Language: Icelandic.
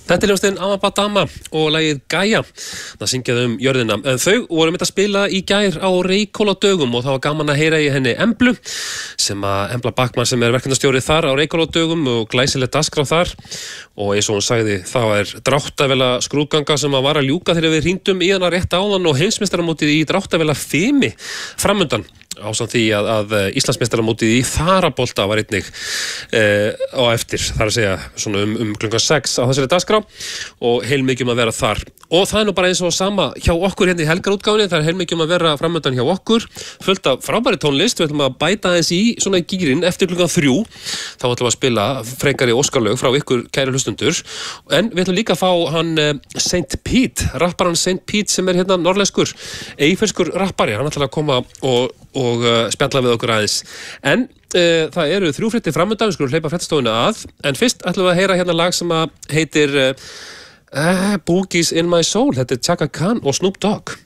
Þetta hljómsveitin Amabadama og lagið Gaia. Það syngjaði jörðina. Þau voru að spila í gær á Reykholladögum og það var gaman að heyra í henni Emblu, Embla Backman sem verkefnastjóri þar á Reykholladögum og glæsileg dagskrá þar. Og eins og hún sagði, það dráttarvéla skrúðganga sem var að ljúka þegar við hringdum í hana rétt áðan og heimsmeistaramótið í dráttarvéla fimi framundan. Ásamt því að Íslandsmeistaramótið í þarabolta var einnig á eftir, þar að segja svona klukkan 6 á þessari dagskrá og heilmikið að vera þar. Og það nú bara eins og sama hjá okkur hérna í helgarútgáfunni, það heilmikið að vera framöndan hjá okkur, fullt af frábæri tónlist, við ætlum að bæta aðeins í svona gírinn eftir klukkan 3, þá ætlum við að spila frekari Óskarlög frá ykkur kæri hlustundur, en við ætlum líka að fá hann St. Pete, rapparan St. Pete sem hérna norðlenskur, eyfellskur rappari, hann ætlar að koma og spjalla við okkur aðeins. En það eru 3 fréttir framöndan, við skulum hleypa fréttastofuna að, en fyrst ætlum við að heyra hérna lag sem heitir Boogies in my soul. Þetta Chaka Khan og Snoop Dogg.